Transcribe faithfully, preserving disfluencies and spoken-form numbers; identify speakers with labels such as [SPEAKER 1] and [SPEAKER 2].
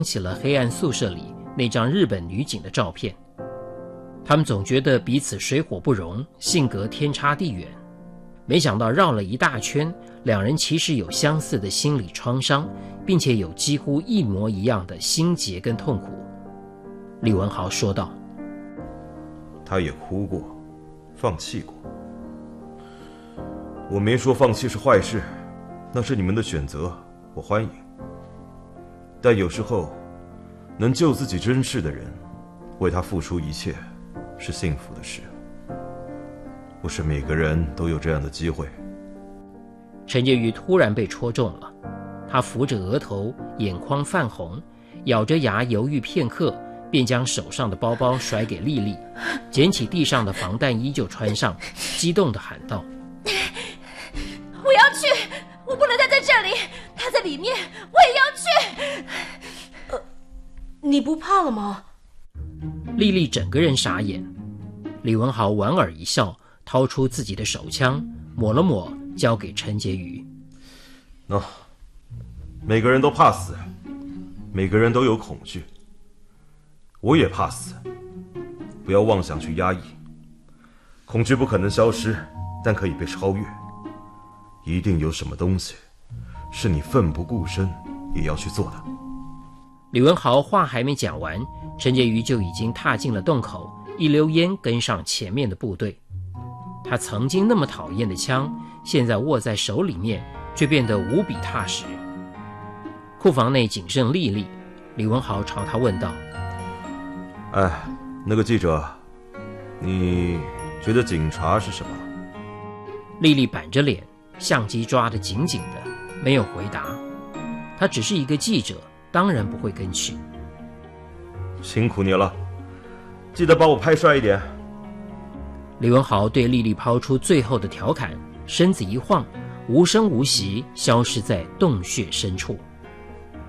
[SPEAKER 1] 起了黑暗宿舍里那张日本女警的照片。他们总觉得彼此水火不容，性格天差地远，没想到绕了一大圈，两人其实有相似的心理创伤，并且有几乎一模一样的心结跟痛苦。李文豪说道：
[SPEAKER 2] 他也哭过，放弃过。我没说放弃是坏事，那是你们的选择，我欢迎。但有时候能救自己珍视的人，为他付出一切，是幸福的事。不是每个人都有这样的机会。
[SPEAKER 1] 陈洁瑜突然被戳中了，他扶着额头，眼眶泛红，咬着牙犹豫片刻，便将手上的包包甩给丽丽，捡起地上的防弹衣就穿上，激动地喊道：
[SPEAKER 3] 我要去，我不能待在这里，他在里面，我也要去。呃，你不怕了吗？
[SPEAKER 1] 丽丽整个人傻眼。李文豪莞尔一笑，掏出自己的手枪，抹了抹，交给陈洁瑜。
[SPEAKER 2] 喏、no, 每个人都怕死，每个人都有恐惧，我也怕死。不要妄想去压抑，恐惧不可能消失，但可以被超越。一定有什么东西是你奋不顾身也要去做的。
[SPEAKER 1] 李文豪话还没讲完，陈洁瑜就已经踏进了洞口，一溜烟跟上前面的部队。他曾经那么讨厌的枪，现在握在手里面，却变得无比踏实。库房内仅剩丽丽，李文豪朝他问道：
[SPEAKER 2] 哎，那个记者，你觉得警察是什么？
[SPEAKER 1] 丽丽板着脸，相机抓得紧紧的，没有回答。他只是一个记者，当然不会跟去。
[SPEAKER 2] 辛苦你了，记得把我拍帅一点。
[SPEAKER 1] 李文豪对丽丽抛出最后的调侃，身子一晃，无声无息消失在洞穴深处。